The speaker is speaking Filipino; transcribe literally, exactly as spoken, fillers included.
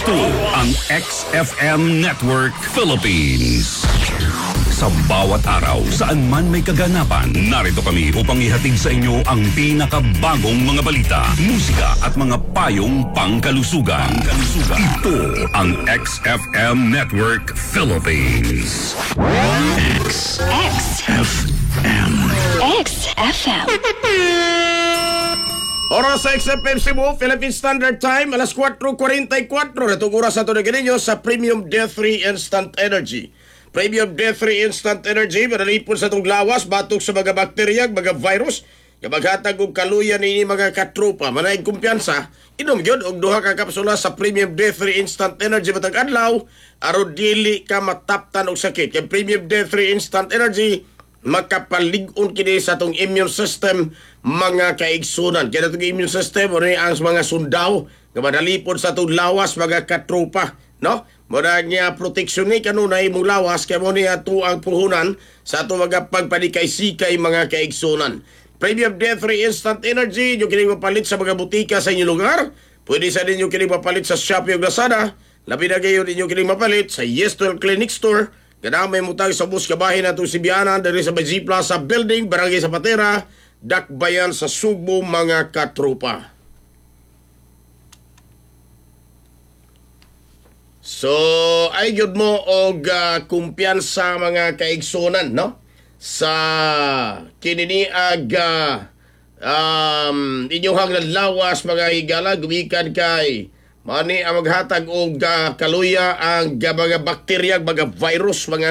Ito ang X F M Network Philippines. Sa bawat araw, saan man may kaganapan, narito kami upang ihatid sa inyo ang pinakabagong mga balita, musika at mga payong pangkalusugan. Pangkalusugan. Ito ang X F M Network Philippines. X X F M. X F M. Oras sa X F M Cebu, Philippine Standard Time, alas four forty-four. Natong oras sa ito na ganinyo sa Premium D three Instant Energy. Premium D three Instant Energy, manalipon sa itong lawas, batok sa mga bakterya, mga virus, yung maghatag og kaluyan ni mga katropa. Manayang kumpiyansa, inom yun og duha ka kapsula sa Premium D three Instant Energy matag adlaw, aron dili ka mataptan og sakit. Yung Premium D three Instant Energy, makapalig-on kini sa itong immune system, mga kaigsunan. Kaya itong immune system, ano ang mga sundaw, na manalipon sa itong lawas, mga katropa, no? Muna niya proteksyon ni kanunay mong lawas, kaya mo niya ito ang puhunan sa itong mga pagpanikay-sikay, mga kaigsunan. Premium D three Instant Energy, yung kinig mapalit sa mga butika sa inyong lugar. Pwede sa ninyo kinig mapalit sa Shopee o Lazada. Labi na kayo ninyo kinig mapalit sa Yes twelve Clinic Store. Ganamay mo tayo sa bus kabahin na itong Sibianan dari sa Baji Plaza Building, Barangay Zapatera, Dakbayan sa Sugbo, mga katropa. So, ay yun mo og uh, kumpiyansa mga kaigsunan, no? Sa kininiag uh, um, inyong hanglan lawas, mga higala, gumikan kay mani ang maghatag og uh, kaluya ang uh, mga bakterya, mga virus, mga